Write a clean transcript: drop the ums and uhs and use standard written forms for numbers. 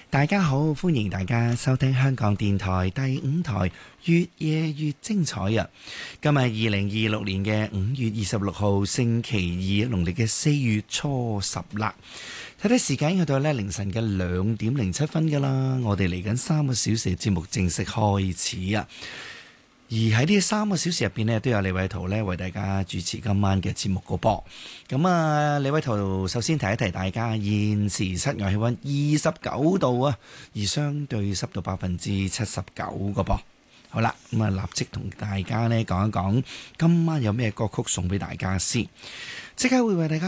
大家好，歡迎大家收聽香港電台第5台越夜越精彩啊！今日2026年嘅5月26號星期二，農曆嘅4月初10啦。睇睇時間去到咧凌晨嘅2點07分噶啦，我哋嚟緊3個小時嘅節目正式開始啊！而喺呢3個小時入邊呢，都有李偉圖呢為大家主持今晚嘅節目個噃。咁啊，李偉圖首先提一提大家，現時室外氣溫29度啊，而相對濕度79%個噃。好啦，咁啊，立即同大家呢講一講今晚有咩歌曲送俾大家先，即刻會為大家